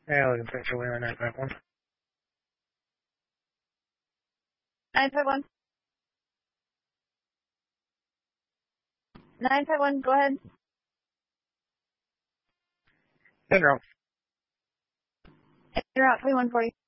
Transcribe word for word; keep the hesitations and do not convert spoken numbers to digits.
Yeah, looking for Julian nine five one. nine five one. nine five one, go ahead. Hey, girl. You're out, twenty-one forty.